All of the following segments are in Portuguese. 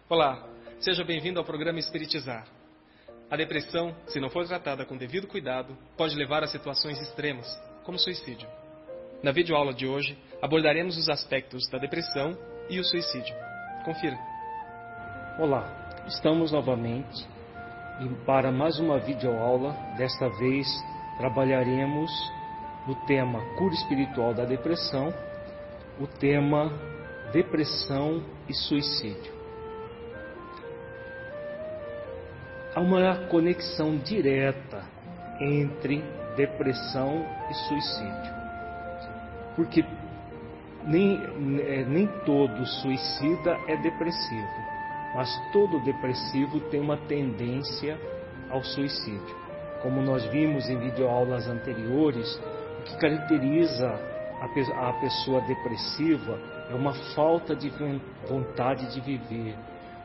Olá, seja bem-vindo ao programa Espiritizar. A depressão, se não for tratada com devido cuidado, pode levar a situações extremas, como suicídio. Na videoaula de hoje, abordaremos os aspectos da depressão e o suicídio. Confira. Olá, estamos novamente para mais uma videoaula. Desta vez trabalharemos no tema cura espiritual da depressão, o tema depressão e suicídio. Há uma conexão direta entre depressão e suicídio, porque nem todo suicida é depressivo, mas todo depressivo tem uma tendência ao suicídio. Como nós vimos em videoaulas anteriores, o que caracteriza a pessoa depressiva é uma falta de vontade de viver,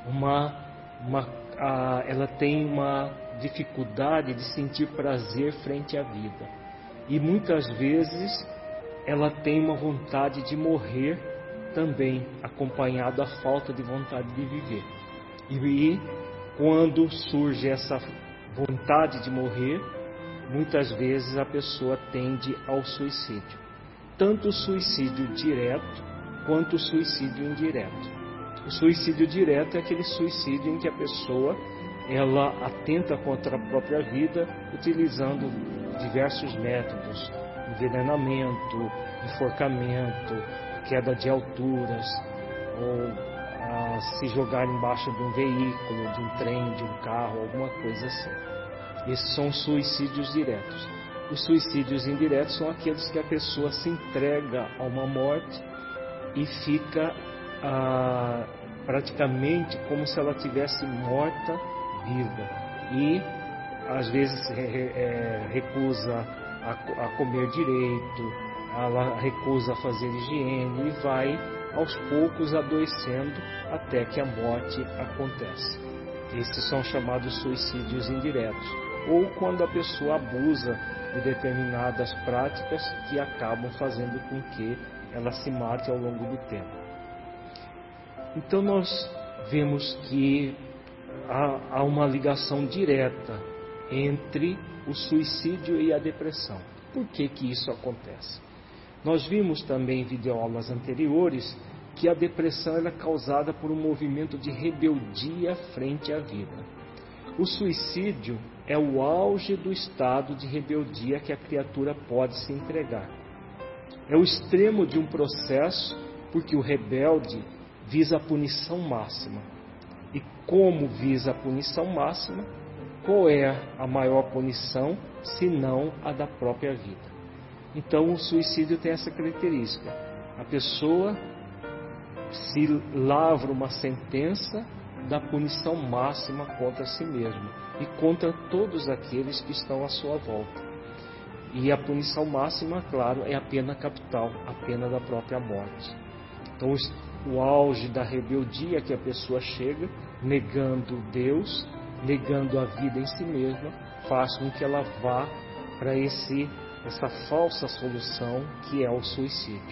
ela tem uma dificuldade de sentir prazer frente à vida. E muitas vezes ela tem uma vontade de morrer também, acompanhado da falta de vontade de viver. E quando surge essa vontade de morrer, muitas vezes a pessoa tende ao suicídio. Tanto o suicídio direto quanto o suicídio indireto. O suicídio direto é aquele suicídio em que a pessoa ela atenta contra a própria vida utilizando diversos métodos: envenenamento, enforcamento, queda de alturas, ou se jogar embaixo de um veículo, de um trem, de um carro, alguma coisa assim. Esses são os suicídios diretos. Os suicídios indiretos são aqueles que a pessoa se entrega a uma morte e fica praticamente como se ela tivesse morta viva, e às vezes recusa a comer direito, ela recusa a fazer higiene e vai aos poucos adoecendo até que a morte acontece. Esses são chamados suicídios indiretos, ou quando a pessoa abusa de determinadas práticas que acabam fazendo com que ela se mate ao longo do tempo. Então nós vemos que há uma ligação direta entre o suicídio e a depressão. Por que isso acontece? Nós vimos também em videoaulas anteriores que a depressão é causada por um movimento de rebeldia frente à vida. O suicídio é o auge do estado de rebeldia que a criatura pode se entregar. É o extremo de um processo, porque o rebelde visa a punição máxima. E como visa a punição máxima, qual é a maior punição, senão a da própria vida? Então o suicídio tem essa característica. A pessoa se lavra uma sentença da punição máxima contra si mesma e contra todos aqueles que estão à sua volta. E a punição máxima, claro, é a pena capital, a pena da própria morte. Então o auge da rebeldia que a pessoa chega, negando Deus, negando a vida em si mesma, faz com que ela vá para essa falsa solução que é o suicídio.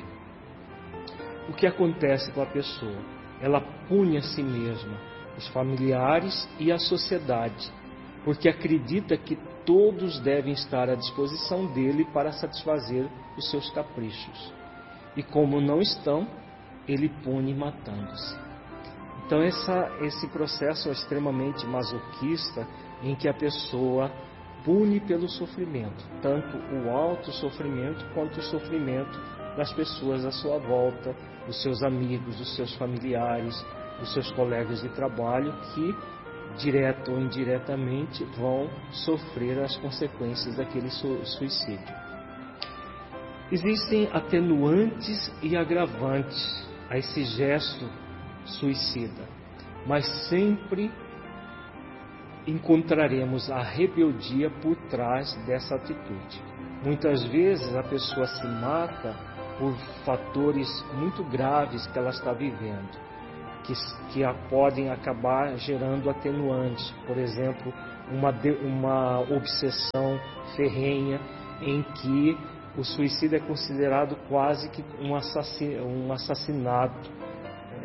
O que acontece com a pessoa? Ela pune a si mesma, os familiares e a sociedade, porque acredita que todos devem estar à disposição dele para satisfazer os seus caprichos. E como não estão, ele pune matando-se. Então esse processo é extremamente masoquista, em que a pessoa pune pelo sofrimento, tanto o alto sofrimento quanto o sofrimento das pessoas à sua volta, dos seus amigos, dos seus familiares, dos seus colegas de trabalho, que direta ou indiretamente vão sofrer as consequências daquele suicídio. Existem atenuantes e agravantes a esse gesto suicida, mas sempre encontraremos a rebeldia por trás dessa atitude. Muitas vezes a pessoa se mata por fatores muito graves que ela está vivendo, que a podem acabar gerando atenuantes. Por exemplo, uma obsessão ferrenha em que o suicídio é considerado quase que um assassinato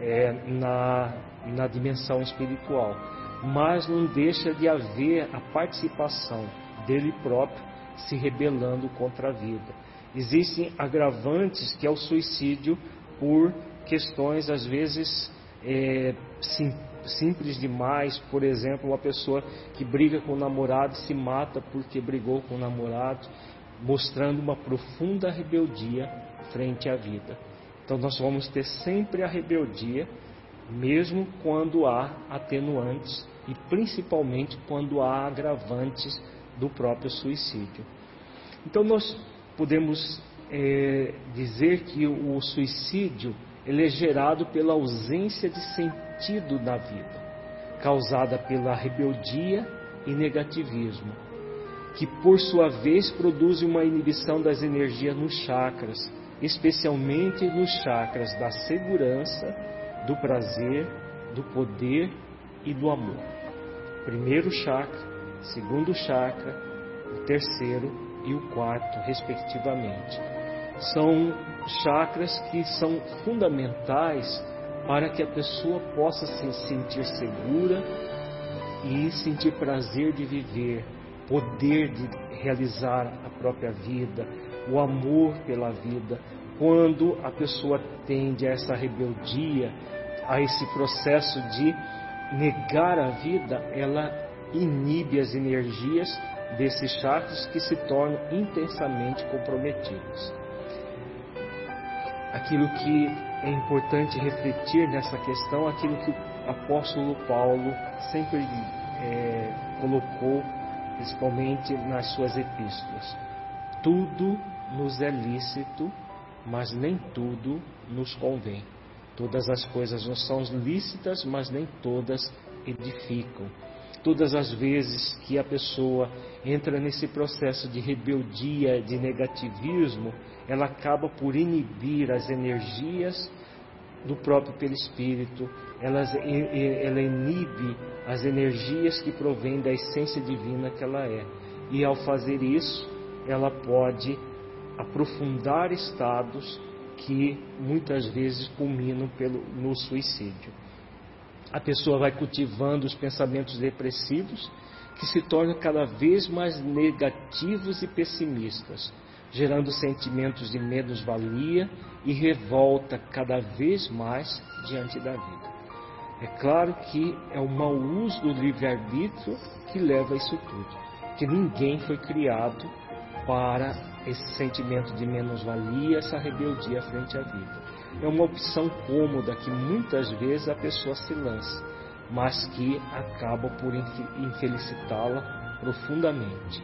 na dimensão espiritual, mas não deixa de haver a participação dele próprio se rebelando contra a vida. Existem agravantes que é o suicídio por questões às vezes simples demais. Por exemplo, uma pessoa que briga com o namorado e se mata porque brigou com o namorado, mostrando uma profunda rebeldia frente à vida. Então nós vamos ter sempre a rebeldia, mesmo quando há atenuantes e principalmente quando há agravantes do próprio suicídio. Então nós podemos dizer que o suicídio ele é gerado pela ausência de sentido na vida, causada pela rebeldia e negativismo, que por sua vez produz uma inibição das energias nos chakras, especialmente nos chakras da segurança, do prazer, do poder e do amor. Primeiro chakra, segundo chakra, o terceiro e o quarto, respectivamente. São chakras que são fundamentais para que a pessoa possa se sentir segura e sentir prazer de viver, poder de realizar a própria vida, o amor pela vida. Quando a pessoa tende a essa rebeldia, a esse processo de negar a vida, ela inibe as energias desses chakras que se tornam intensamente comprometidos. Aquilo que é importante refletir nessa questão, aquilo que o apóstolo Paulo sempre colocou, principalmente nas suas epístolas. Tudo nos é lícito, mas nem tudo nos convém. Todas as coisas não são lícitas, mas nem todas edificam. Todas as vezes que a pessoa entra nesse processo de rebeldia, de negativismo, ela acaba por inibir as energias do próprio perispírito, ela inibe as energias que provêm da essência divina que ela é. E ao fazer isso, ela pode aprofundar estados que muitas vezes culminam no suicídio. A pessoa vai cultivando os pensamentos depressivos que se tornam cada vez mais negativos e pessimistas, gerando sentimentos de menos-valia e revolta cada vez mais diante da vida. É claro que é o mau uso do livre-arbítrio que leva a isso tudo, que ninguém foi criado para esse sentimento de menos-valia, essa rebeldia frente à vida. É uma opção cômoda que muitas vezes a pessoa se lança, mas que acaba por infelicitá-la profundamente.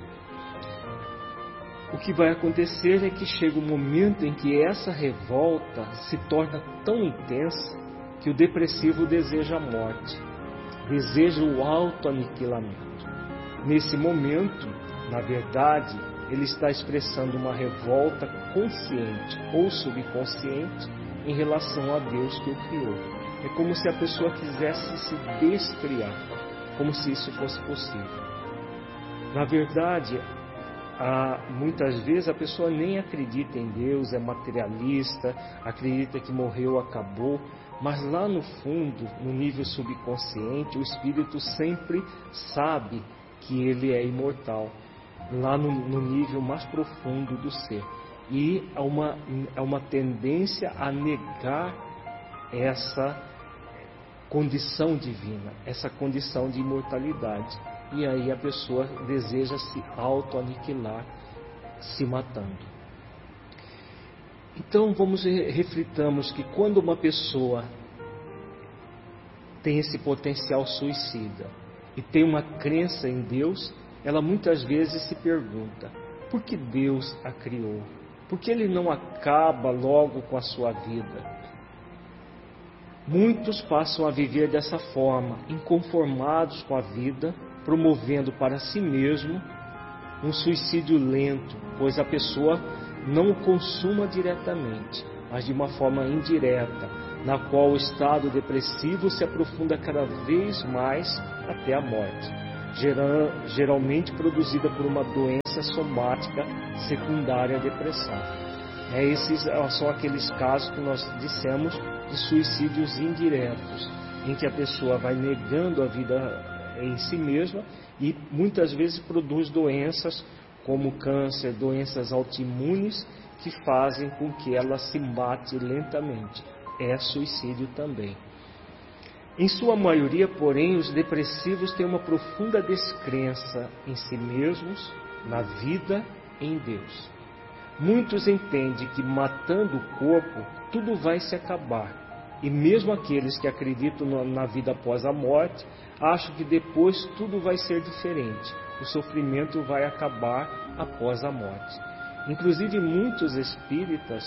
O que vai acontecer é que chega um momento em que essa revolta se torna tão intensa que o depressivo deseja a morte, deseja o autoaniquilamento. Nesse momento, na verdade, ele está expressando uma revolta consciente ou subconsciente em relação a Deus que o criou. É como se a pessoa quisesse se descriar, como se isso fosse possível. Na verdade, muitas vezes a pessoa nem acredita em Deus, é materialista, acredita que morreu, acabou, mas lá no fundo, no nível subconsciente, o espírito sempre sabe que ele é imortal, lá no nível mais profundo do ser. E há uma tendência a negar essa condição divina, essa condição de imortalidade. E aí a pessoa deseja se auto-aniquilar, se matando. Então reflitamos que quando uma pessoa tem esse potencial suicida e tem uma crença em Deus, ela muitas vezes se pergunta: por que Deus a criou? Por que Ele não acaba logo com a sua vida? Muitos passam a viver dessa forma, inconformados com a vida, promovendo para si mesmo um suicídio lento, pois a pessoa não o consuma diretamente, mas de uma forma indireta, na qual o estado depressivo se aprofunda cada vez mais até a morte, geralmente produzida por uma doença somática secundária à depressão. Esses são aqueles casos que nós dissemos de suicídios indiretos, em que a pessoa vai negando a vida em si mesma e muitas vezes produz doenças como câncer, doenças autoimunes, que fazem com que ela se mate lentamente. É suicídio também. Em sua maioria, porém, os depressivos têm uma profunda descrença em si mesmos, na vida e em Deus. Muitos entendem que matando o corpo, tudo vai se acabar. E mesmo aqueles que acreditam na vida após a morte, acham que depois tudo vai ser diferente. O sofrimento vai acabar após a morte. Inclusive, muitos espíritas,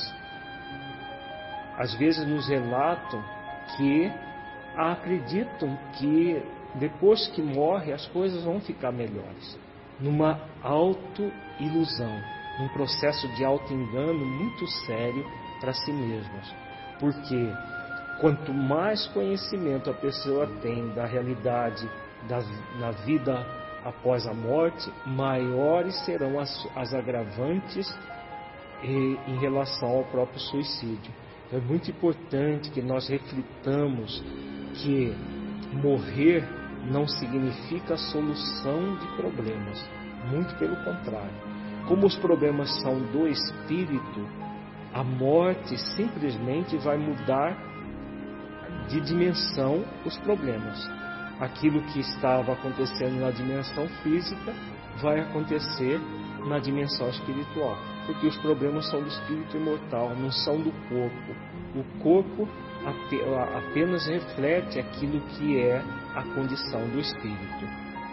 às vezes, nos relatam que acreditam que depois que morre, as coisas vão ficar melhores. Numa auto-ilusão, um processo de auto-engano muito sério para si mesmos. Porque quanto mais conhecimento a pessoa tem da realidade na vida após a morte, maiores serão as agravantes em relação ao próprio suicídio. É muito importante que nós reflitamos que morrer não significa solução de problemas, muito pelo contrário. Como os problemas são do espírito, a morte simplesmente vai mudar de dimensão os problemas. Aquilo que estava acontecendo na dimensão física vai acontecer na dimensão espiritual, porque os problemas são do espírito imortal, não são do corpo. O corpo apenas reflete aquilo que é a condição do espírito.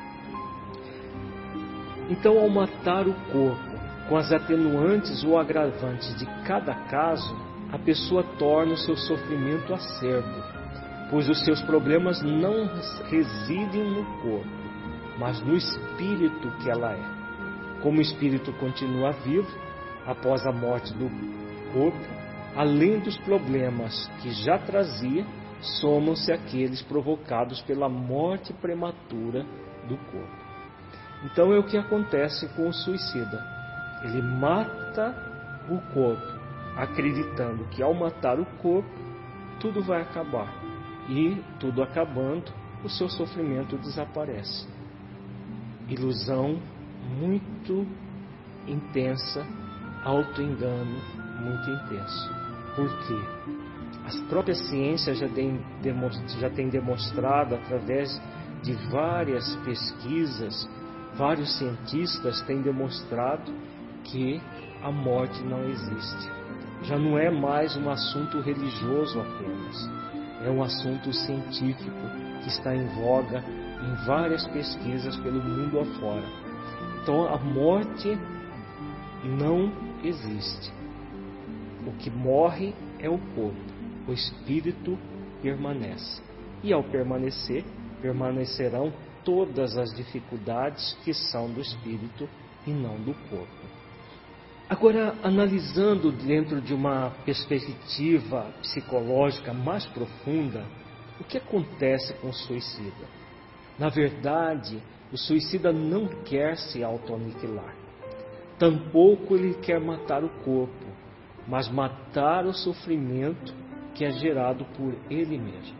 Então, ao matar o corpo, com as atenuantes ou agravantes de cada caso, a pessoa torna o seu sofrimento acerbo, pois os seus problemas não residem no corpo, mas no espírito que ela é. Como o espírito continua vivo após a morte do corpo, além dos problemas que já trazia, somam-se aqueles provocados pela morte prematura do corpo. Então é o que acontece com o suicida. Ele mata o corpo, acreditando que ao matar o corpo, tudo vai acabar. E, tudo acabando, o seu sofrimento desaparece. Ilusão muito intensa, auto-engano muito intenso. Por quê? As próprias ciências já têm demonstrado, através de várias pesquisas, vários cientistas têm demonstrado que a morte não existe. Já não é mais um assunto religioso apenas. É um assunto científico que está em voga em várias pesquisas pelo mundo afora. Então a morte não existe. O que morre é o corpo, o espírito permanece. E ao permanecer, permanecerão todas as dificuldades que são do espírito e não do corpo. Agora, analisando dentro de uma perspectiva psicológica mais profunda, o que acontece com o suicida? Na verdade, o suicida não quer se autoaniquilar. Tampouco ele quer matar o corpo, mas matar o sofrimento que é gerado por ele mesmo.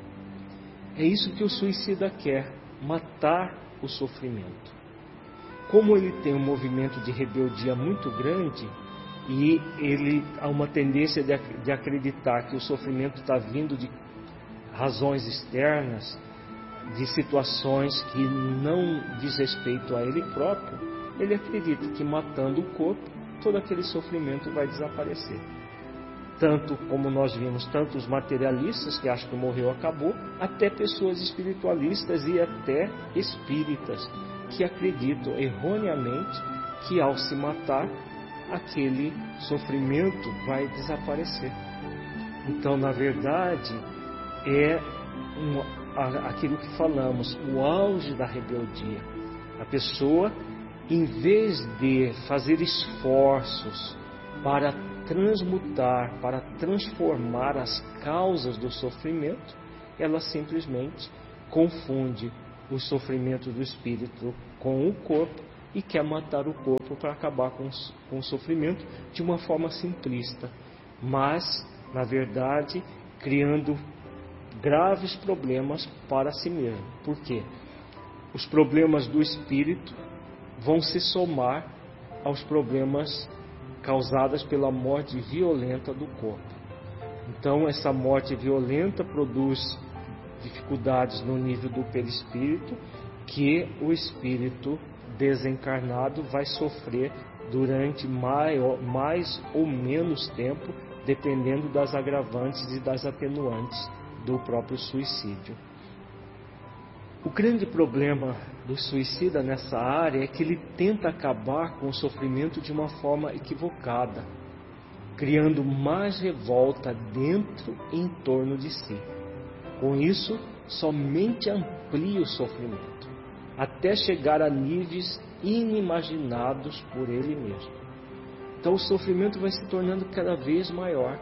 É isso que o suicida quer, matar o sofrimento. Como ele tem um movimento de rebeldia muito grande e ele há uma tendência de acreditar que o sofrimento está vindo de razões externas, de situações que não diz respeito a ele próprio, ele acredita que matando o corpo, todo aquele sofrimento vai desaparecer. Tanto como nós vimos, tanto os materialistas que acham que morreu acabou, até pessoas espiritualistas e até espíritas que acreditam erroneamente que ao se matar, aquele sofrimento vai desaparecer. Então, na verdade, é aquilo que falamos, o auge da rebeldia. A pessoa, em vez de fazer esforços para transmutar, para transformar as causas do sofrimento, ela simplesmente confunde o sofrimento do espírito com o corpo e quer matar o corpo para acabar com o sofrimento de uma forma simplista, mas, na verdade, criando graves problemas para si mesmo. Por quê? Os problemas do espírito vão se somar aos problemas causados pela morte violenta do corpo. Então, essa morte violenta produz dificuldades no nível do perispírito, que o espírito desencarnado vai sofrer durante mais ou menos tempo, dependendo das agravantes e das atenuantes do próprio suicídio. O grande problema do suicida nessa área é que ele tenta acabar com o sofrimento de uma forma equivocada, criando mais revolta dentro e em torno de si. Com isso, somente amplia o sofrimento, até chegar a níveis inimaginados por ele mesmo. Então o sofrimento vai se tornando cada vez maior,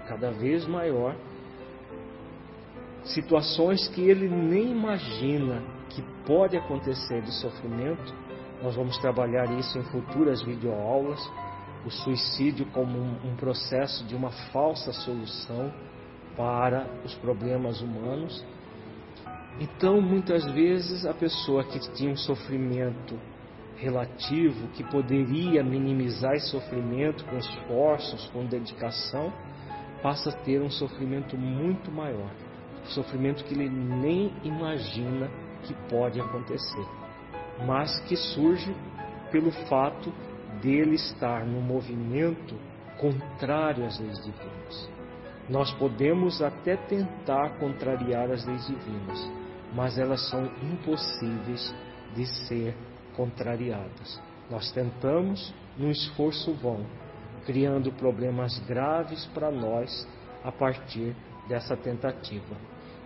situações que ele nem imagina que pode acontecer de sofrimento. Nós vamos trabalhar isso em futuras videoaulas, o suicídio como um processo de uma falsa solução para os problemas humanos. Então, muitas vezes, a pessoa que tinha um sofrimento relativo, que poderia minimizar esse sofrimento com esforços, com dedicação, passa a ter um sofrimento muito maior. Um sofrimento que ele nem imagina que pode acontecer, mas que surge pelo fato dele estar no movimento contrário às leis divinas. Nós podemos até tentar contrariar as leis divinas, mas elas são impossíveis de ser contrariadas. Nós tentamos num esforço vão, criando problemas graves para nós a partir dessa tentativa.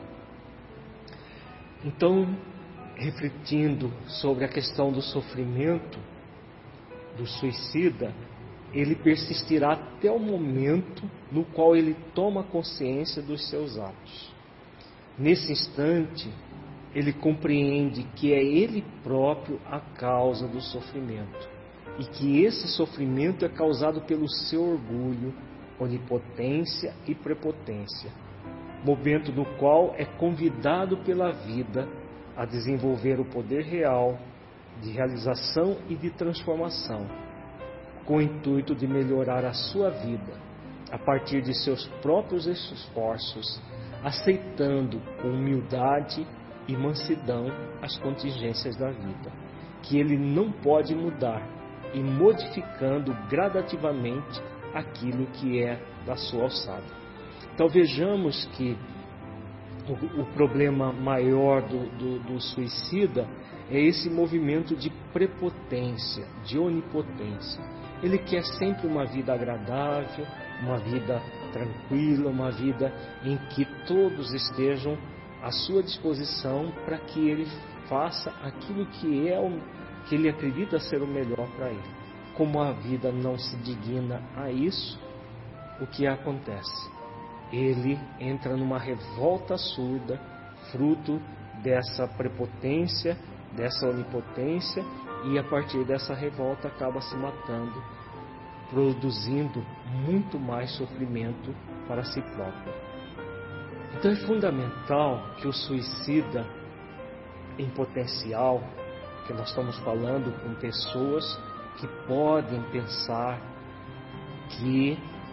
Então, refletindo sobre a questão do sofrimento do suicida, ele persistirá até o momento no qual ele toma consciência dos seus atos. Nesse instante, ele compreende que é ele próprio a causa do sofrimento e que esse sofrimento é causado pelo seu orgulho, onipotência e prepotência, momento no qual é convidado pela vida a desenvolver o poder real de realização e de transformação, com o intuito de melhorar a sua vida a partir de seus próprios esforços, aceitando com humildade e mansidão as contingências da vida, que ele não pode mudar, e modificando gradativamente aquilo que é da sua alçada. Então vejamos que o problema maior do suicida é esse movimento de prepotência, de onipotência. Ele quer sempre uma vida agradável, uma vida tranquila, uma vida em que todos estejam à sua disposição para que ele faça aquilo que ele acredita ser o melhor para ele. Como a vida não se digna a isso, o que acontece? Ele entra numa revolta surda, fruto dessa prepotência, dessa onipotência, e a partir dessa revolta acaba se matando, produzindo muito mais sofrimento para si próprio. Então é fundamental que o suicida em potencial, que nós estamos falando com pessoas que podem pensar que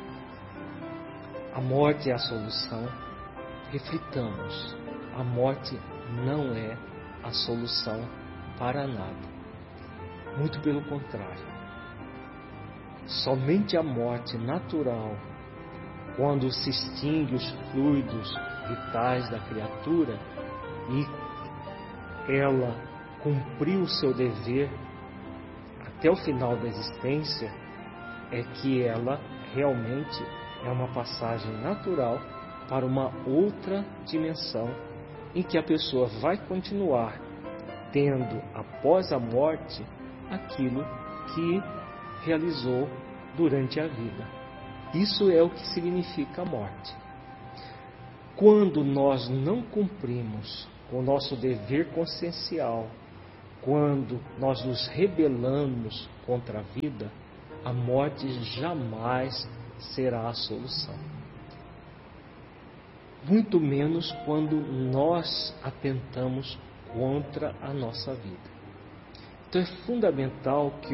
a morte é a solução, reflitamos, a morte não é a solução para nada. Muito pelo contrário. Somente a morte natural, quando se extingue os fluidos vitais da criatura e ela cumpriu o seu dever até o final da existência, é que ela realmente é uma passagem natural para uma outra dimensão em que a pessoa vai continuar tendo após a morte aquilo que realizou durante a vida. Isso é o que significa a morte. Quando nós não cumprimos com o nosso dever consciencial, quando nós nos rebelamos contra a vida, a morte jamais será a solução. Muito menos quando nós atentamos contra a nossa vida. Então é fundamental que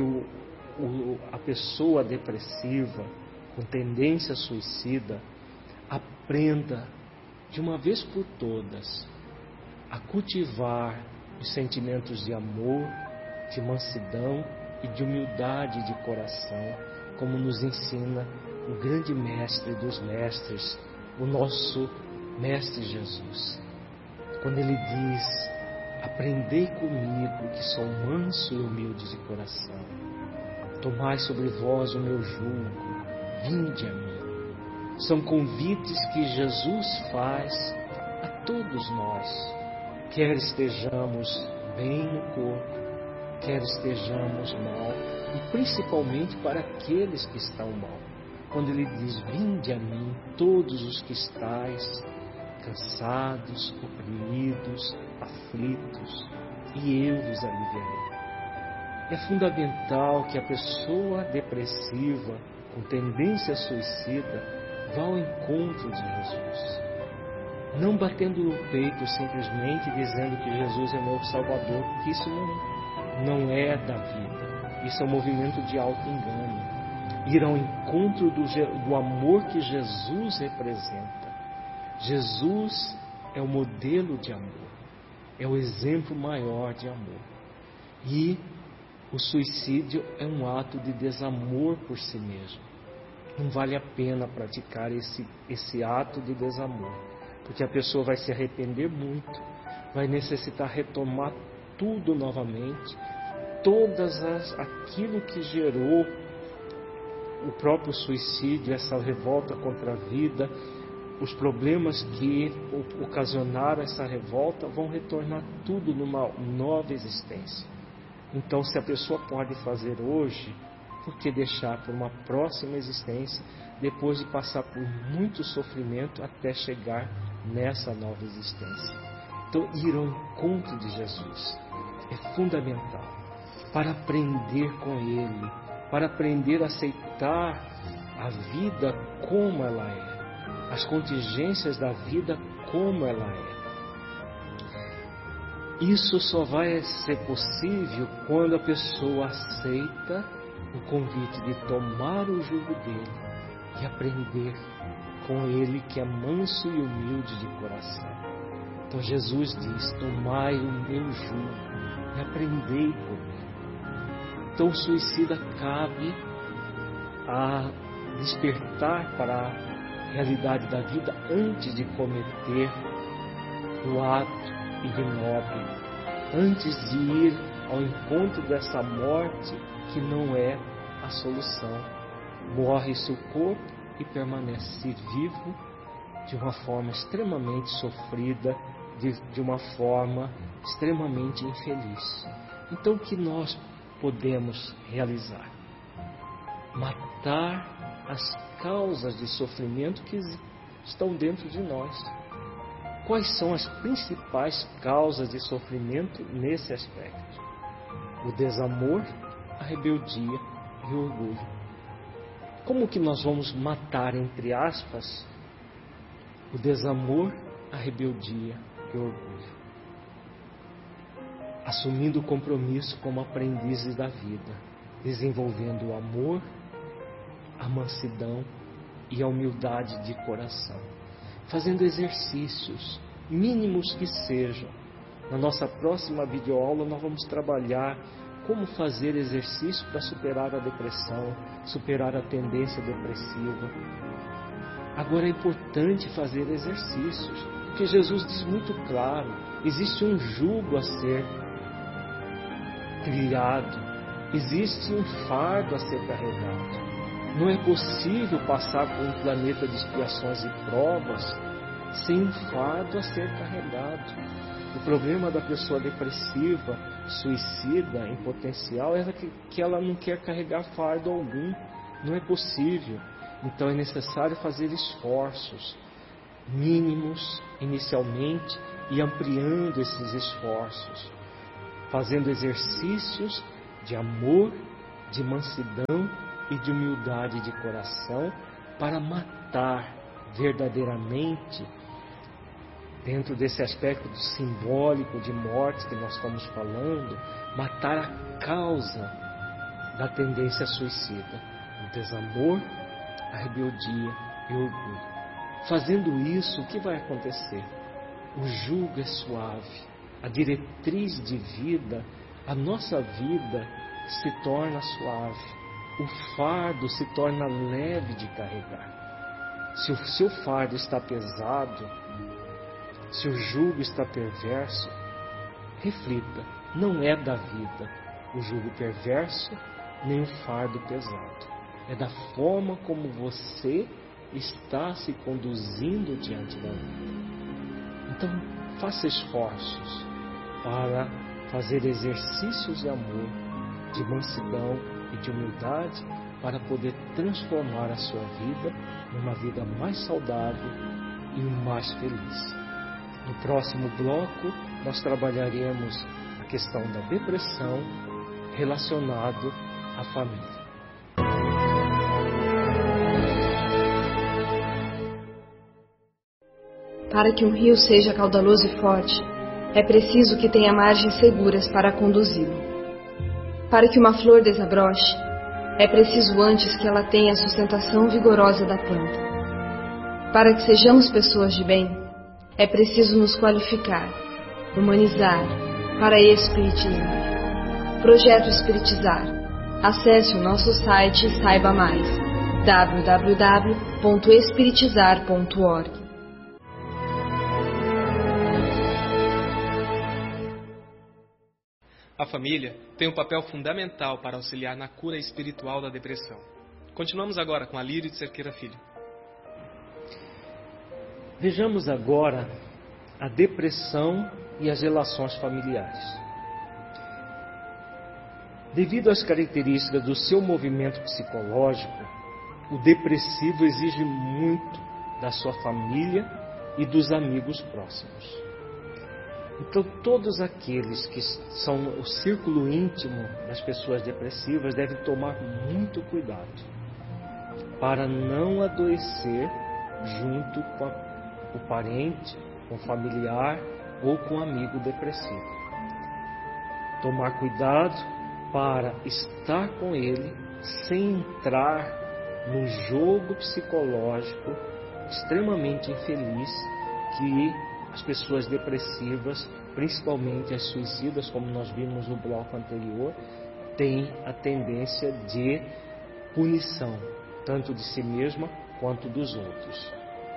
a pessoa depressiva, com tendência suicida, aprenda de uma vez por todas a cultivar os sentimentos de amor, de mansidão e de humildade de coração, como nos ensina o grande mestre dos mestres, o nosso Mestre Jesus. Quando ele diz: aprendei comigo que sou manso e humilde de coração, tomai sobre vós o meu jugo, vinde a mim. São convites que Jesus faz a todos nós, quer estejamos bem no corpo, quer estejamos mal, e principalmente para aqueles que estão mal. Quando ele diz: vinde a mim todos os que estáis cansados, oprimidos, aflitos, e eu vos aliviarei. É fundamental que a pessoa depressiva, com tendência suicida, vá ao encontro de Jesus. Não batendo no peito simplesmente dizendo que Jesus é meu Salvador, porque isso não é da vida. Isso é um movimento de auto-engano. Ir ao encontro do amor que Jesus representa. Jesus é o modelo de amor, é o exemplo maior de amor. E o suicídio é um ato de desamor por si mesmo. Não vale a pena praticar esse ato de desamor, porque a pessoa vai se arrepender muito, vai necessitar retomar tudo novamente, aquilo que gerou o próprio suicídio, essa revolta contra a vida, os problemas que ocasionaram essa revolta vão retornar tudo numa nova existência. Então, se a pessoa pode fazer hoje, por que deixar para uma próxima existência, depois de passar por muito sofrimento até chegar nessa nova existência? Então, ir ao encontro de Jesus é fundamental para aprender com Ele, para aprender a aceitar a vida como ela é, as contingências da vida como ela é. Isso só vai ser possível quando a pessoa aceita o convite de tomar o jugo dele e aprender com ele, que é manso e humilde de coração. Então Jesus diz: tomai o meu jugo e aprendei comigo. Então o suicida cabe a despertar para a realidade da vida antes de cometer o ato ignóbil, antes de ir ao encontro dessa morte que não é a solução. Morre-se o corpo e permanece vivo de uma forma extremamente sofrida, de uma forma extremamente infeliz. Então o que nós podemos realizar? Matar as causas de sofrimento que estão dentro de nós. Quais são as principais causas de sofrimento nesse aspecto? O desamor, a rebeldia e o orgulho. Como que nós vamos matar, entre aspas, o desamor, a rebeldia e o orgulho? Assumindo o compromisso como aprendizes da vida, desenvolvendo o amor, a mansidão e a humildade de coração, fazendo exercícios, mínimos que sejam. Na nossa próxima videoaula nós vamos trabalhar como fazer exercício para superar a depressão, superar a tendência depressiva. Agora é importante fazer exercícios, porque Jesus diz muito claro, existe um jugo a ser trilhado, existe um fardo a ser carregado. Não é possível passar por um planeta de expiações e provas sem um fardo a ser carregado. O problema da pessoa depressiva, suicida, em potencial, é que ela não quer carregar fardo algum. Não é possível. Então é necessário fazer esforços mínimos inicialmente e ampliando esses esforços. fazendo exercícios de amor, de mansidão e de humildade de coração, para matar verdadeiramente, dentro desse aspecto simbólico de morte que nós estamos falando, matar a causa da tendência suicida, o desamor, a rebeldia e o orgulho. Fazendo isso, o que vai acontecer? O jugo é suave, a diretriz de vida, a nossa vida se torna suave, o fardo se torna leve de carregar. Se o seu fardo está pesado, se o jugo está perverso, reflita, não é da vida o jugo perverso, nem o fardo pesado. É da forma como você está se conduzindo diante da vida. Então, faça esforços para fazer exercícios de amor, de mansidão e de humildade, para poder transformar a sua vida numa vida mais saudável e mais feliz. No próximo bloco, nós trabalharemos a questão da depressão relacionado à família. Para que um rio seja caudaloso e forte, é preciso que tenha margens seguras para conduzi-lo. Para que uma flor desabroche, é preciso antes que ela tenha a sustentação vigorosa da planta. Para que sejamos pessoas de bem, é preciso nos qualificar, humanizar, para espiritizar. Projeto Espiritizar. Acesse o nosso site e saiba mais. www.espiritizar.org. A família tem um papel fundamental para auxiliar na cura espiritual da depressão. Continuamos agora com Alírio de Cerqueira Filho. Vejamos agora a depressão e as relações familiares. Devido às características do seu movimento psicológico, o depressivo exige muito da sua família e dos amigos próximos. Então, todos aqueles que são o círculo íntimo das pessoas depressivas devem tomar muito cuidado para não adoecer junto com o parente, com o familiar ou com o amigo depressivo. Tomar cuidado para estar com ele sem entrar no jogo psicológico extremamente infeliz que as pessoas depressivas, principalmente as suicidas, como nós vimos no bloco anterior, têm a tendência de punição, tanto de si mesma quanto dos outros.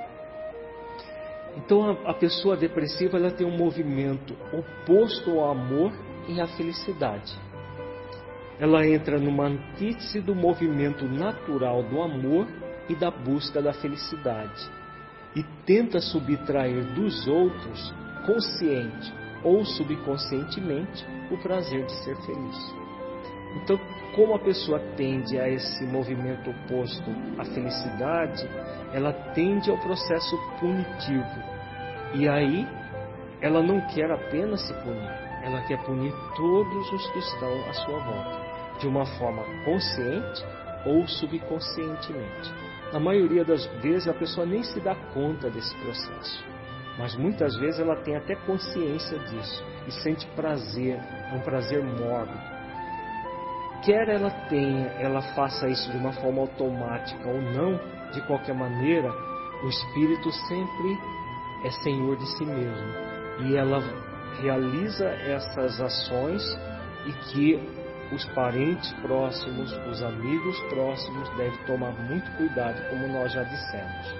Então a pessoa depressiva ela tem um movimento oposto ao amor e à felicidade. Ela entra numa antítese do movimento natural do amor e da busca da felicidade. E tenta subtrair dos outros, consciente ou subconscientemente, o prazer de ser feliz. Então, como a pessoa tende a esse movimento oposto à felicidade, ela tende ao processo punitivo. E aí, ela não quer apenas se punir, ela quer punir todos os que estão à sua volta, de uma forma consciente ou subconscientemente. Na maioria das vezes a pessoa nem se dá conta desse processo, mas muitas vezes ela tem até consciência disso e sente prazer, um prazer mórbido. Quer ela faça isso de uma forma automática ou não, de qualquer maneira, o espírito sempre é senhor de si mesmo e ela realiza essas ações e que os parentes próximos, os amigos próximos devem tomar muito cuidado, como nós já dissemos.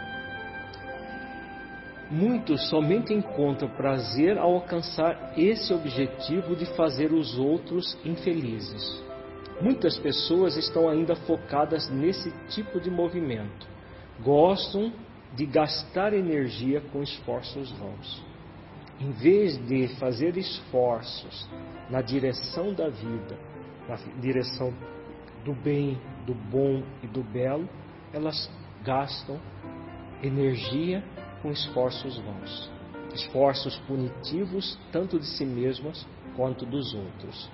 Muitos somente encontram prazer ao alcançar esse objetivo de fazer os outros infelizes. Muitas pessoas estão ainda focadas nesse tipo de movimento. Gostam de gastar energia com esforços vãos. Em vez de fazer esforços na direção da vida, na direção do bem, do bom e do belo, elas gastam energia com esforços vãos. Esforços punitivos, tanto de si mesmas quanto dos outros.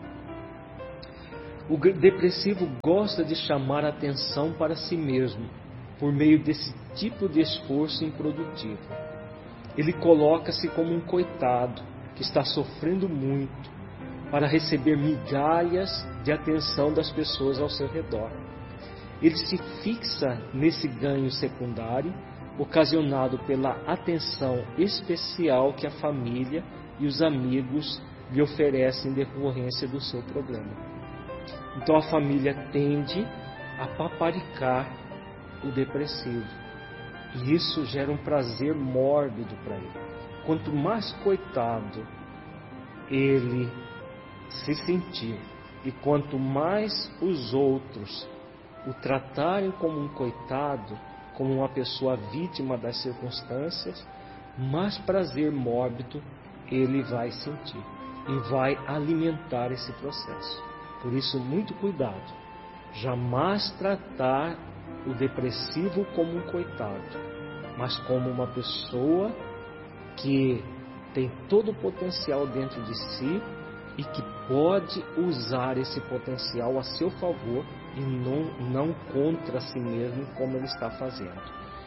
O depressivo gosta de chamar a atenção para si mesmo, por meio desse tipo de esforço improdutivo. Ele coloca-se como um coitado que está sofrendo muito para receber migalhas de atenção das pessoas ao seu redor. Ele se fixa nesse ganho secundário, ocasionado pela atenção especial que a família e os amigos lhe oferecem em decorrência do seu problema. Então a família tende a paparicar o depressivo. E isso gera um prazer mórbido para ele. Quanto mais coitado ele se sentir, e quanto mais os outros o tratarem como um coitado, como uma pessoa vítima das circunstâncias, mais prazer mórbido ele vai sentir e vai alimentar esse processo. Por isso, muito cuidado. Jamais tratar o depressivo como um coitado, mas como uma pessoa que tem todo o potencial dentro de si e que pode usar esse potencial a seu favor e não contra si mesmo, como ele está fazendo.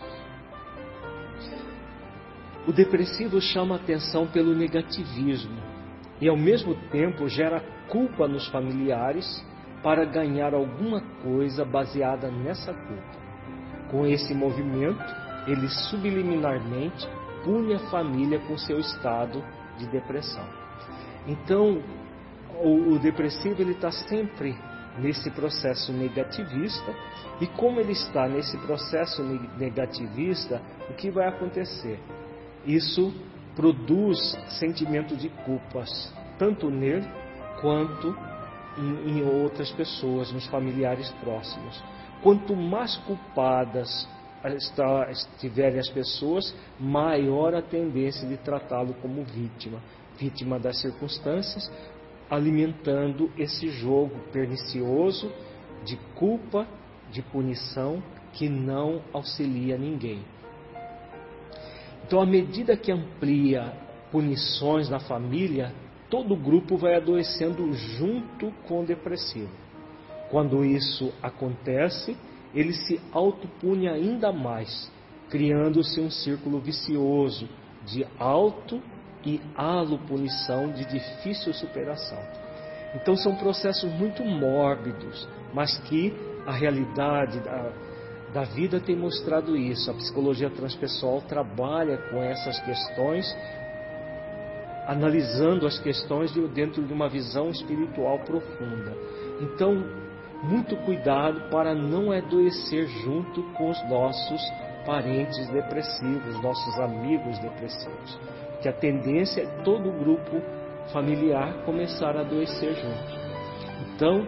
O depressivo chama a atenção pelo negativismo e, ao mesmo tempo, gera culpa nos familiares para ganhar alguma coisa baseada nessa culpa. Com esse movimento, ele subliminarmente pune a família com seu estado de depressão. Então, o depressivo ele está sempre nesse processo negativista, e como ele está nesse processo negativista, o que vai acontecer? Isso produz sentimento de culpas, tanto nele quanto em outras pessoas, nos familiares próximos. Quanto mais culpadas estiverem as pessoas, maior a tendência de tratá-lo como vítima das circunstâncias, alimentando esse jogo pernicioso de culpa, de punição, que não auxilia ninguém. Então, à medida que amplia punições na família, todo o grupo vai adoecendo junto com o depressivo. Quando isso acontece, ele se autopune ainda mais, criando-se um círculo vicioso de auto e alopunição de difícil superação. Então são processos muito mórbidos, mas que a realidade da vida tem mostrado isso. A psicologia transpessoal trabalha com essas questões, analisando as questões dentro de uma visão espiritual profunda. Então, muito cuidado para não adoecer junto com os nossos parentes depressivos, nossos amigos depressivos. Que a tendência é todo o grupo familiar começar a adoecer junto. Então,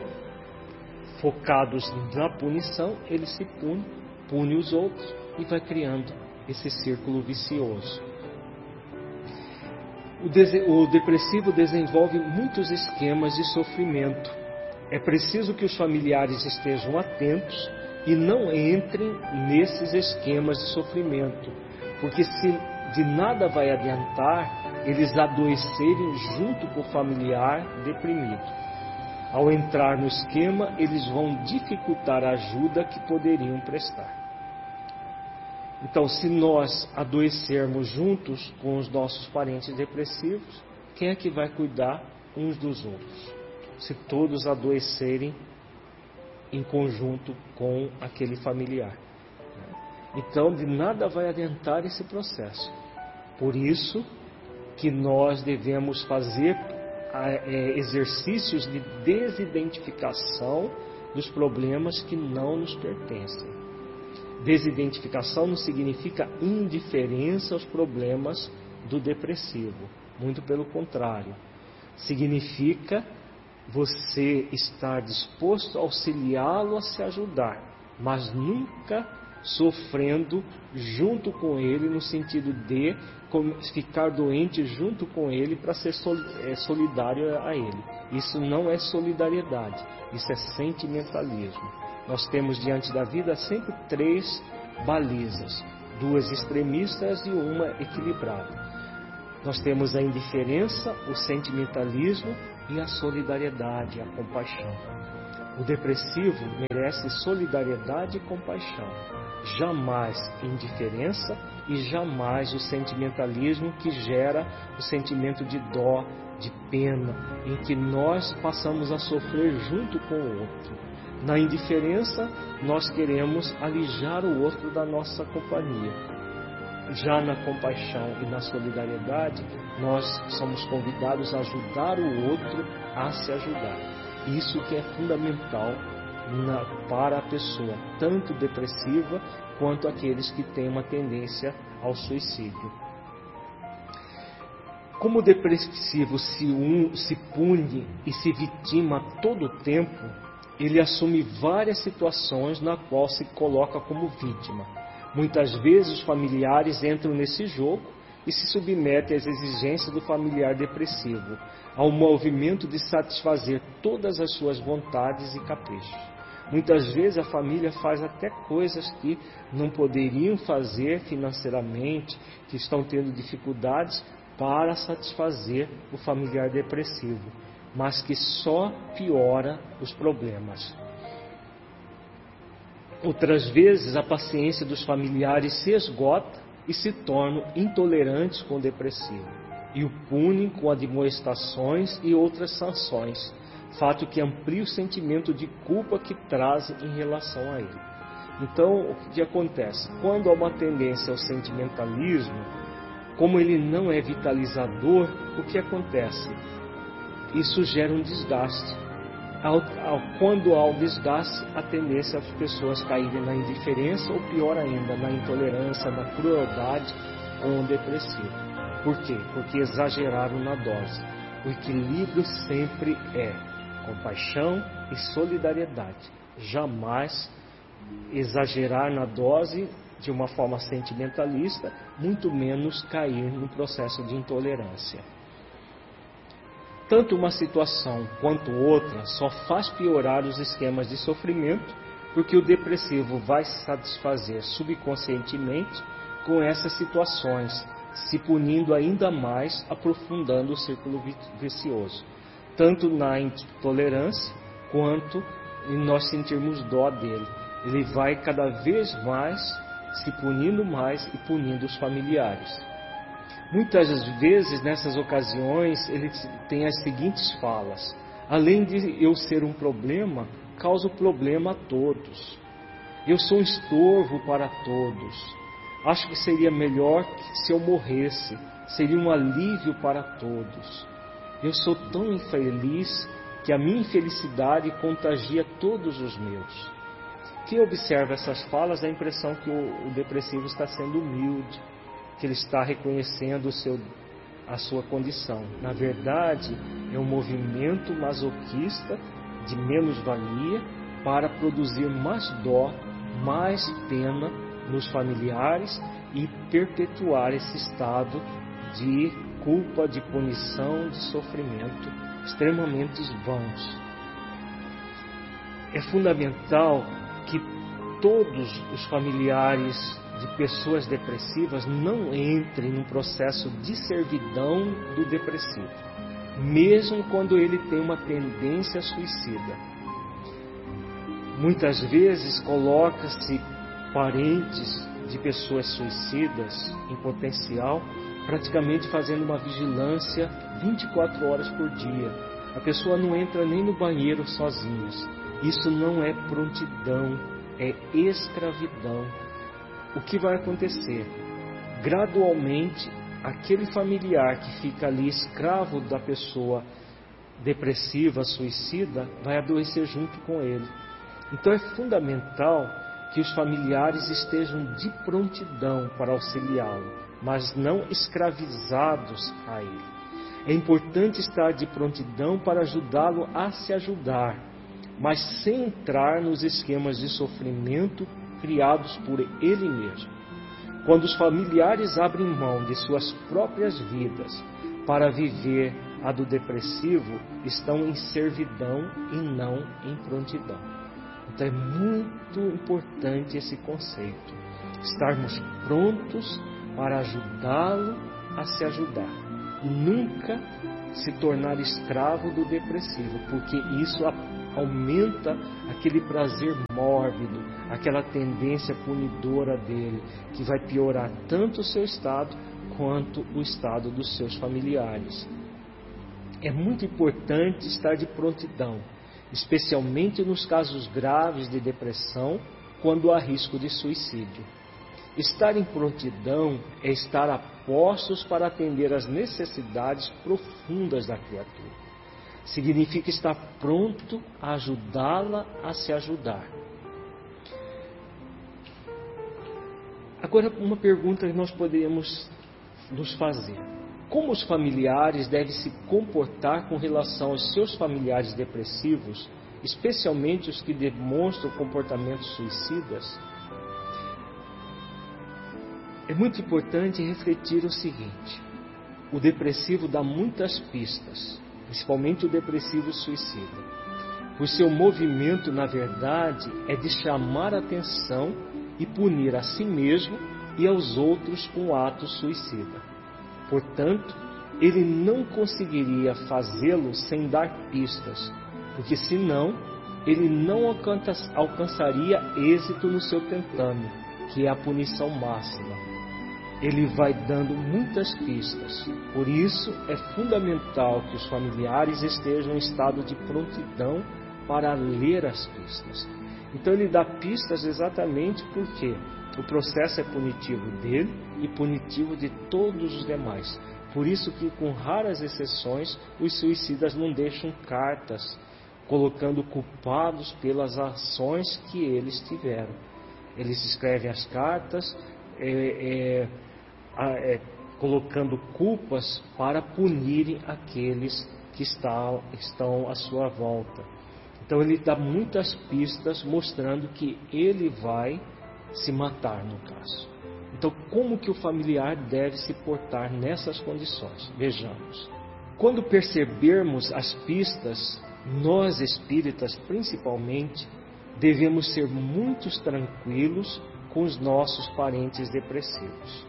focados na punição, ele se pune os outros e vai criando esse círculo vicioso. O depressivo desenvolve muitos esquemas de sofrimento. É preciso que os familiares estejam atentos e não entrem nesses esquemas de sofrimento, porque se de nada vai adiantar eles adoecerem junto com o familiar deprimido. Ao entrar no esquema, eles vão dificultar a ajuda que poderiam prestar. Então, se nós adoecermos juntos com os nossos parentes depressivos, quem é que vai cuidar uns dos outros? Se todos adoecerem em conjunto com aquele familiar. Então, de nada vai adiantar esse processo. Por isso que nós devemos fazer exercícios de desidentificação dos problemas que não nos pertencem. Desidentificação não significa indiferença aos problemas do depressivo. Muito pelo contrário. Significa você estar disposto a auxiliá-lo a se ajudar, mas nunca sofrendo junto com ele, no sentido de ficar doente junto com ele para ser solidário a ele. Isso não é solidariedade, isso é sentimentalismo. Nós temos diante da vida sempre 3 balizas, 2 extremistas e uma equilibrada. Nós temos a indiferença, o sentimentalismo e a solidariedade, a compaixão. O depressivo merece solidariedade e compaixão, jamais indiferença e jamais o sentimentalismo que gera o sentimento de dó, de pena, em que nós passamos a sofrer junto com o outro. Na indiferença, nós queremos alijar o outro da nossa companhia. Já na compaixão e na solidariedade, nós somos convidados a ajudar o outro a se ajudar. Isso que é fundamental para a pessoa, tanto depressiva quanto aqueles que têm uma tendência ao suicídio. Como o depressivo se pune e se vitima todo o tempo, ele assume várias situações na qual se coloca como vítima. Muitas vezes os familiares entram nesse jogo e se submetem às exigências do familiar depressivo, ao movimento de satisfazer todas as suas vontades e caprichos. Muitas vezes a família faz até coisas que não poderiam fazer financeiramente, que estão tendo dificuldades para satisfazer o familiar depressivo, mas que só piora os problemas. Outras vezes a paciência dos familiares se esgota e se tornam intolerantes com o depressivo e o punem com admoestações e outras sanções, fato que amplia o sentimento de culpa que trazem em relação a ele. Então, o que acontece? Quando há uma tendência ao sentimentalismo, como ele não é vitalizador, o que acontece? Isso gera um desgaste. Quando há o desgaste, a tendência as pessoas caírem na indiferença ou, pior ainda, na intolerância, na crueldade com o depressivo. Por quê? Porque exageraram na dose. O equilíbrio sempre é compaixão e solidariedade. Jamais exagerar na dose de uma forma sentimentalista, muito menos cair no processo de intolerância. Tanto uma situação quanto outra só faz piorar os esquemas de sofrimento, porque o depressivo vai se satisfazer subconscientemente com essas situações, se punindo ainda mais, aprofundando o círculo vicioso, tanto na intolerância quanto em nós sentirmos dó dele. Ele vai cada vez mais se punindo mais e punindo os familiares. Muitas vezes, nessas ocasiões, ele tem as seguintes falas: além de eu ser um problema, causo problema a todos. Eu sou um estorvo para todos. Acho que seria melhor se eu morresse, seria um alívio para todos. Eu sou tão infeliz que a minha infelicidade contagia todos os meus. Quem observa essas falas dá a impressão que o depressivo está sendo humilde, que ele está reconhecendo a sua condição. Na verdade, é um movimento masoquista de menos-valia para produzir mais dó, mais pena nos familiares e perpetuar esse estado de culpa, de punição, de sofrimento extremamente vãos. É fundamental que todos os familiares de pessoas depressivas não entrem num processo de servidão do depressivo, mesmo quando ele tem uma tendência suicida. Muitas vezes coloca-se parentes de pessoas suicidas em potencial, praticamente fazendo uma vigilância 24 horas por dia. A pessoa não entra nem no banheiro sozinha. Isso não é prontidão, é escravidão. O que vai acontecer? Gradualmente, aquele familiar que fica ali escravo da pessoa depressiva, suicida, vai adoecer junto com ele. Então é fundamental que os familiares estejam de prontidão para auxiliá-lo, mas não escravizados a ele. É importante estar de prontidão para ajudá-lo a se ajudar, mas sem entrar nos esquemas de sofrimento criados por ele mesmo. Quando os familiares abrem mão de suas próprias vidas para viver a do depressivo, estão em servidão e não em prontidão. Então é muito importante esse conceito, estarmos prontos para ajudá-lo a se ajudar. nunca se tornar escravo do depressivo, porque isso aumenta aquele prazer mórbido, aquela tendência punidora dele, que vai piorar tanto o seu estado quanto o estado dos seus familiares. É muito importante estar de prontidão, especialmente nos casos graves de depressão, quando há risco de suicídio. Estar em prontidão é estar a postos para atender às necessidades profundas da criatura. Significa estar pronto a ajudá-la a se ajudar. Agora, uma pergunta que nós podemos nos fazer: como os familiares devem se comportar com relação aos seus familiares depressivos, especialmente os que demonstram comportamentos suicidas? É muito importante refletir o seguinte: o depressivo dá muitas pistas, principalmente o depressivo suicida. O seu movimento, na verdade, é de chamar a atenção e punir a si mesmo e aos outros com o ato suicida. Portanto, ele não conseguiria fazê-lo sem dar pistas, porque senão ele não alcançaria êxito no seu tentame, que é a punição máxima. Ele vai dando muitas pistas. Por isso, é fundamental que os familiares estejam em estado de prontidão para ler as pistas. Então, ele dá pistas exatamente porque o processo é punitivo dele e punitivo de todos os demais. Por isso que, com raras exceções, os suicidas não deixam cartas colocando culpados pelas ações que eles tiveram. Eles escrevem as cartas colocando culpas para punirem aqueles que estão à sua volta. Então ele dá muitas pistas mostrando que ele vai se matar no caso. Então, como que o familiar deve se portar nessas condições? Vejamos. Quando percebermos as pistas, nós espíritas principalmente devemos ser muito tranquilos com os nossos parentes depressivos.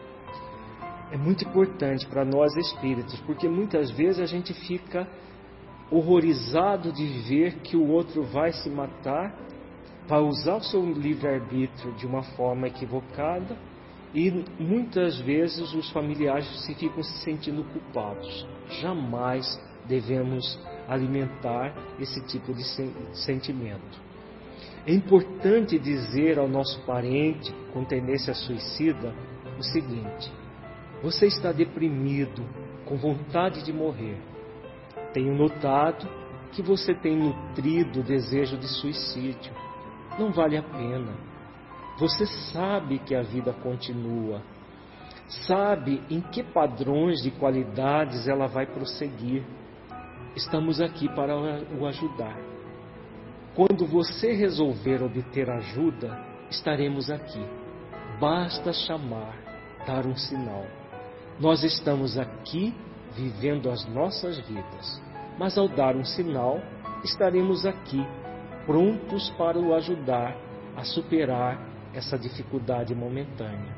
É muito importante para nós espíritas, porque muitas vezes a gente fica horrorizado de ver que o outro vai se matar, vai usar o seu livre-arbítrio de uma forma equivocada, e muitas vezes os familiares ficam se sentindo culpados. Jamais devemos alimentar esse tipo de sentimento. É importante dizer ao nosso parente com tendência suicida o seguinte: você está deprimido, com vontade de morrer. Tenho notado que você tem nutrido o desejo de suicídio. Não vale a pena. Você sabe que a vida continua. Sabe em que padrões de qualidades ela vai prosseguir. Estamos aqui para o ajudar. Quando você resolver obter ajuda, estaremos aqui. Basta chamar, dar um sinal. Nós estamos aqui vivendo as nossas vidas, mas ao dar um sinal, estaremos aqui, prontos para o ajudar a superar essa dificuldade momentânea.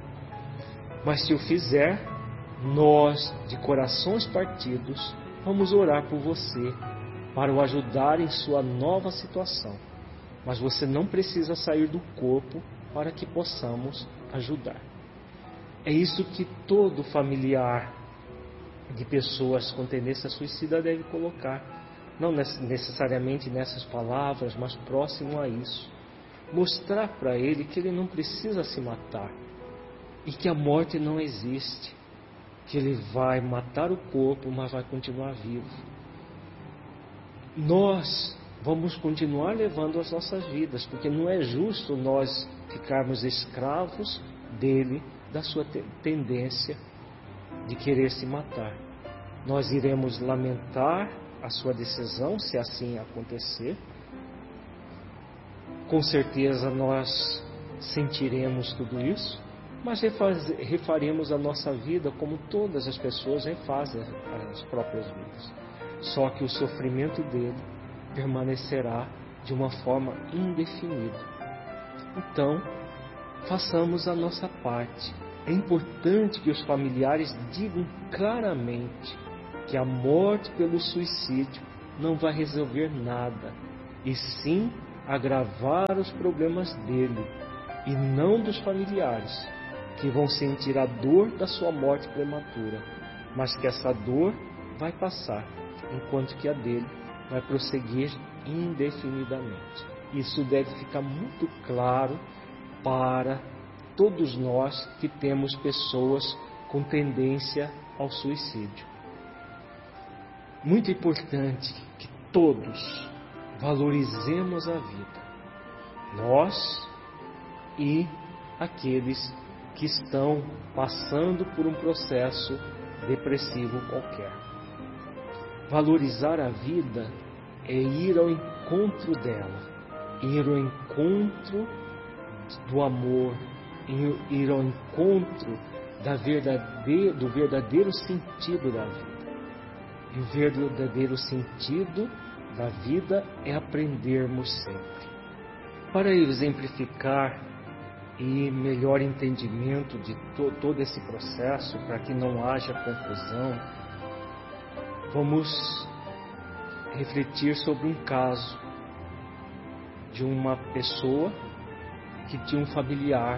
Mas se o fizer, nós, de corações partidos, vamos orar por você, para o ajudar em sua nova situação. Mas você não precisa sair do corpo para que possamos ajudar. É isso que todo familiar de pessoas com tendência suicida deve colocar. Não necessariamente nessas palavras, mas próximo a isso. Mostrar para ele que ele não precisa se matar e que a morte não existe. Que ele vai matar o corpo, mas vai continuar vivo. Nós vamos continuar levando as nossas vidas, porque não é justo nós ficarmos escravos dele, da sua tendência de querer se matar. Nós iremos lamentar a sua decisão, se assim acontecer. Com certeza nós sentiremos tudo isso, mas refaremos a nossa vida como todas as pessoas refazem as próprias vidas. Só que o sofrimento dele permanecerá de uma forma indefinida. Então, façamos a nossa parte, É importante que os familiares digam claramente que a morte pelo suicídio não vai resolver nada, e sim agravar os problemas dele, e não dos familiares, que vão sentir a dor da sua morte prematura, mas que essa dor vai passar, enquanto que a dele vai prosseguir indefinidamente. Isso deve ficar muito claro para todos nós que temos pessoas com tendência ao suicídio. Muito importante que todos valorizemos a vida, nós e aqueles que estão passando por um processo depressivo qualquer. Valorizar a vida é ir ao encontro dela, ir ao encontro do amor, ir ao encontro do verdadeiro sentido da vida. E o verdadeiro sentido da vida é aprendermos sempre. Para exemplificar e melhor entendimento de todo esse processo, para que não haja confusão, vamos refletir sobre um caso de uma pessoa que tinha um familiar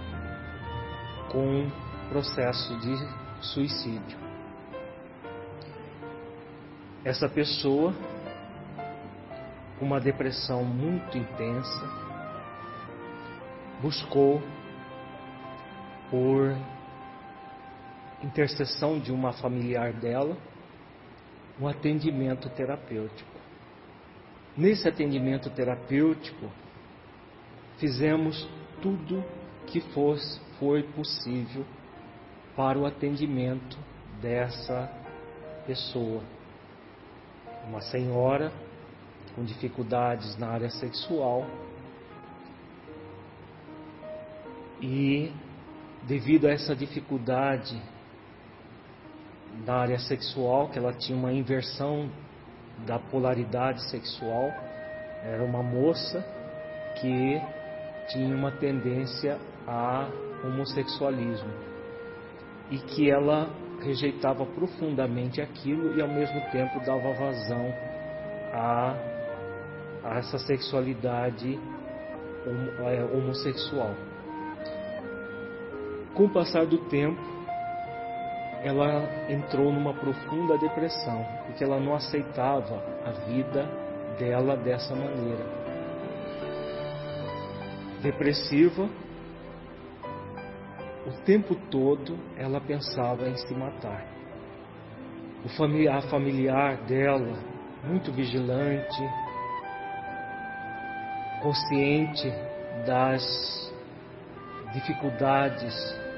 com processo de suicídio. Essa pessoa, com uma depressão muito intensa, buscou, por intercessão de uma familiar dela, um atendimento terapêutico. Nesse atendimento terapêutico, fizemos tudo que foi possível para o atendimento dessa pessoa. Uma senhora com dificuldades na área sexual, e devido a essa dificuldade na área sexual, que ela tinha uma inversão da polaridade sexual, era uma moça que tinha uma tendência a homossexualismo e que ela rejeitava profundamente aquilo e ao mesmo tempo dava vazão a essa sexualidade homossexual. Com o passar do tempo, ela entrou numa profunda depressão, porque ela não aceitava a vida dela dessa maneira. Depressiva, o tempo todo ela pensava em se matar. A familiar dela, muito vigilante, consciente das dificuldades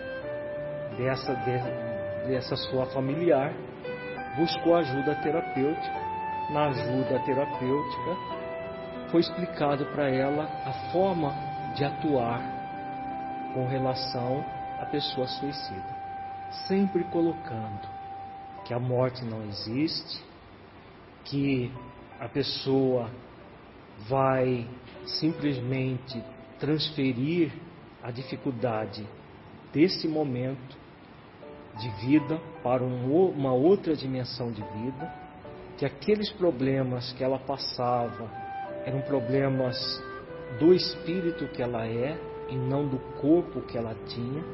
dessa sua familiar, buscou ajuda terapêutica. Na ajuda terapêutica foi explicado para ela a forma de atuar com relação à pessoa suicida, sempre colocando que a morte não existe, que a pessoa vai simplesmente transferir a dificuldade desse momento de vida para uma outra dimensão de vida, que aqueles problemas que ela passava eram problemas do espírito que ela é e não do corpo que ela tinha,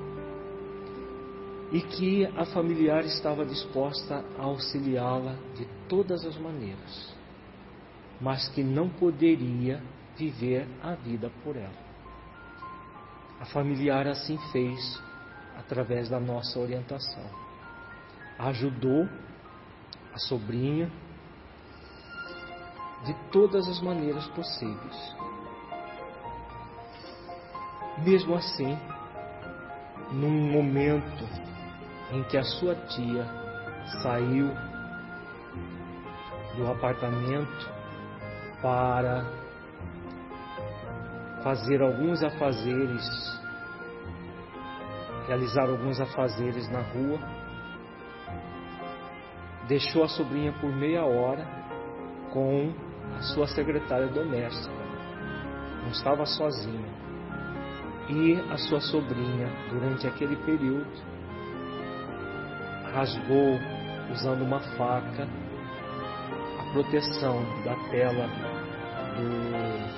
e que a familiar estava disposta a auxiliá-la de todas as maneiras, mas que não poderia viver a vida por ela. A familiar assim fez através da nossa orientação. Ajudou a sobrinha de todas as maneiras possíveis. Mesmo assim, num momento em que a sua tia saiu do apartamento para fazer alguns afazeres, realizar alguns afazeres na rua, deixou a sobrinha por meia hora com a sua secretária doméstica. Não estava sozinha. E a sua sobrinha, durante aquele período, rasgou, usando uma faca, a proteção da tela